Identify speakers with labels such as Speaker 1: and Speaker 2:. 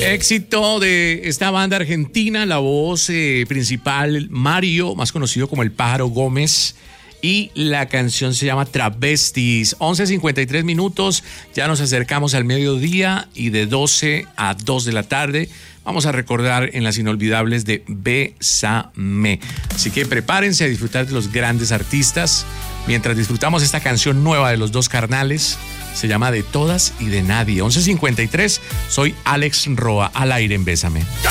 Speaker 1: Éxito de esta banda argentina, la voz principal Mario, más conocido como el Pájaro Gómez, y la canción se llama Travestis. 11:53 minutos, ya nos acercamos al mediodía y de 12 a 2 de la tarde vamos a recordar en las inolvidables de Bésame. Así que prepárense a disfrutar de los grandes artistas mientras disfrutamos esta canción nueva de los dos carnales. Se llama De Todas y de Nadie. 11:53, soy Alex Roa, al aire en Bésame.